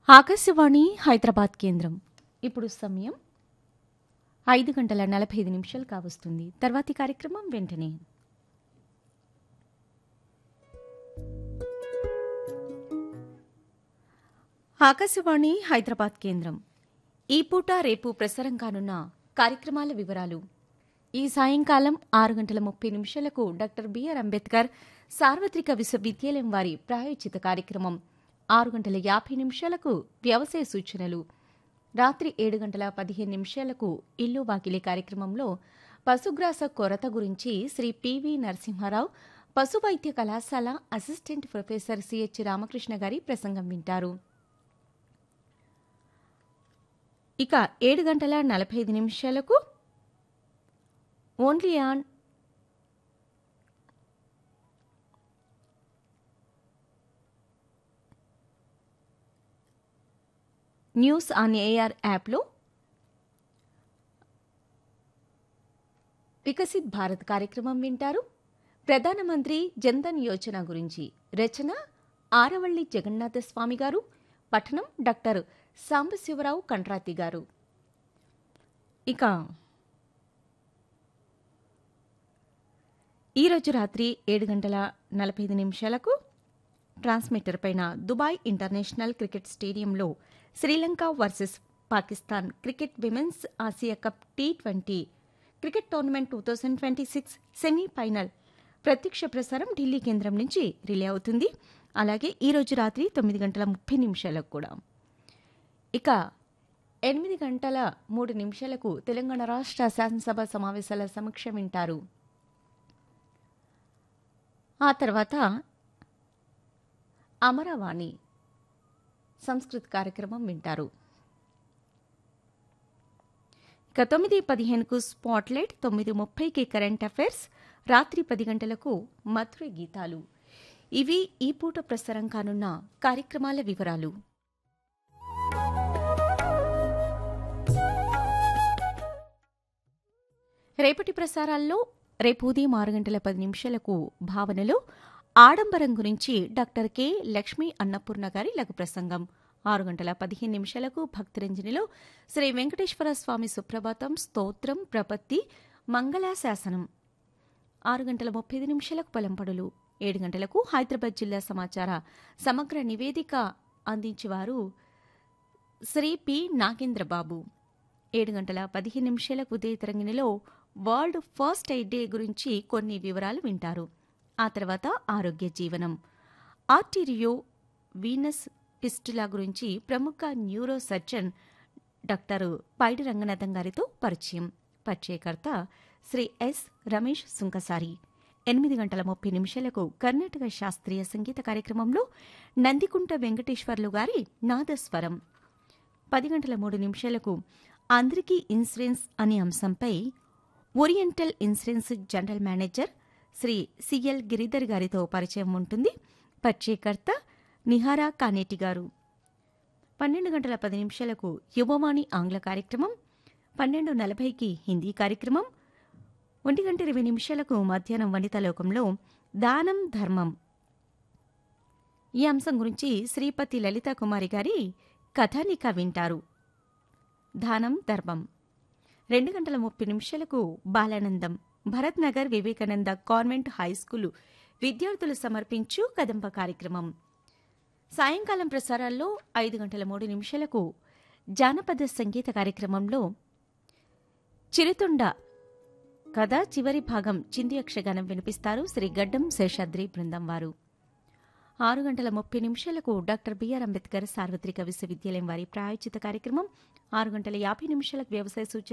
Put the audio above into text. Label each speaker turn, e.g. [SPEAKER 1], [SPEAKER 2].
[SPEAKER 1] ఆకాశవాణి హైదరాబాద్ కేంద్రం. ఇప్పుడు సమయం 5:45 కావస్తుంది. తర్వాతి కార్యక్రమం వెంటనే. ఆకాశవాణి హైదరాబాద్ కేంద్రం. ఈ పూట రేపు ప్రసారం కానున్న కార్యక్రమాల వివరాలు. ఈ సాయంకాలం 6:30 డాక్టర్ బిఆర్ అంబేద్కర్ సార్వత్రిక విశ్వవిద్యాలయం వారి ప్రాయోజిత కార్యక్రమం. 6:50 వ్యవసాయ సూచనలు. రాత్రి 7:15 ఇల్లు వాకిలి కార్యక్రమంలో పశుగ్రాస కొరత గురించి శ్రీ పివి నరసింహారావు పశు వైద్య కళాశాల అసిస్టెంట్ ప్రొఫెసర్ సిహెచ్ రామకృష్ణ గారి ప్రసంగం వింటారు. ఇక 7:45 only on news on AR యాప్లో వికసిత్ భారత్ కార్యక్రమం వింటారు. ప్రధానమంత్రి జన్ధన్ యోజన గురించి రచన ఆరవళ్లి జగన్నాథ స్వామి గారు, పఠనం డాక్టర్ సాంబశివరావు కండ్రాతి గారు. ఇక ఈరోజు రాత్రి 7:45 ట్రాన్స్మిటర్ పైన దుబాయ్ ఇంటర్నేషనల్ క్రికెట్ స్టేడియంలో Sri Lanka versus Pakistan cricket women's Asia cup T20 cricket tournament 2026 semi-final ప్రత్యక్ష ప్రసారం ఢిల్లీ కేంద్రం నుంచి రిలే అవుతుంది. అలాగే ఈరోజు రాత్రి 9:30 కూడా. ఇక 8:03 తెలంగాణ రాష్ట్ర శాసనసభ సమావేశాల సమీక్ష వింటారు. ఆ తర్వాత అమరవాణి సంస్కృత్ కార్యక్రమం వింటారు. ఇక 9:15 స్పాట్లైట్, 9:30 కరెంట్ అఫైర్స్, రాత్రి 10 గంటలకు మధుర గీతాలు. ఇవి ఈ పూట ప్రసారం కానున్న కార్యక్రమాల వివరాలు. రేపటి ప్రసారాల్లో రేపు ఉదయం 6:10 భావనలో ఆడంబరం గురించి డాక్టర్ కె లక్ష్మీ అన్నపూర్ణ గారి లఘు ప్రసంగం. 6:15 భక్తిరంజనిలో శ్రీ వెంకటేశ్వర స్వామి సుప్రభాతం, స్తోత్రం, ప్రపత్తి, మంగళాశాసనం. 6:35 పొలంపడులు. 7 గంటలకు హైదరాబాద్ జిల్లా సమాచార సమగ్ర నివేదిక అందించేవారు శ్రీ పి నాగేంద్రబాబు. 7:15 ఉదయ తరంగిణిలో వరల్డ్ ఫస్ట్ ఎయిడ్ డే గురించి కొన్ని వివరాలు వింటారు. ఆ తర్వాత ఆరోగ్య జీవనం, ఆర్టీరియో వీనస్ పిస్టులా గురించి ప్రముఖ న్యూరో సర్జన్ డాక్టర్ పైడి రంగనాథం గారితో పరిచయం. పరిచయకర్త శ్రీ ఎస్ రమేష్ సుంకసారి. 8:30 కర్ణాటక శాస్త్రీయ సంగీత కార్యక్రమంలో నందికుంట వెంకటేశ్వర్లు గారి నాదస్వరం. 10:03 అందరికీ ఇన్సూరెన్స్ అనే అంశంపై oriental insurance general manager Shri CL Giridhar గారితో పరిచయం ఉంటుంది. పరిచయకర్త నిహారా కానేటి గారు. 12:10 యువవాణి ఆంగ్ల కార్యక్రమం. 12:40 హిందీ కార్యక్రమం. 1:20 మధ్యాహ్నం వనితాలోకంలో దానం ధర్మం. ఈ అంశం గురించి శ్రీపతి లలితా కుమారి గారి కథానిక వింటారు. దానం ధర్మం. 2:30 బాలానందం, భరత్ నగర్ వివేకానంద కాన్వెంట్ హైస్కూలు విద్యార్థులు సమర్పించు కదంబ కార్యక్రమం. సాయంకాలం ప్రసారాల్లో 5:03 జానపద సంగీత కార్యక్రమంలో చిరుతొండ కథ చివరి భాగం చింది యక్షగానం వినిపిస్తారు శ్రీ గడ్డం శేషాద్రి బృందం వారు. 6:30 డాక్టర్ బిఆర్ అంబేద్కర్ సార్వత్రిక విశ్వవిద్యాలయం వారి ప్రాయోజిత కార్యక్రమం. 6:50 వ్యవసాయ సూచన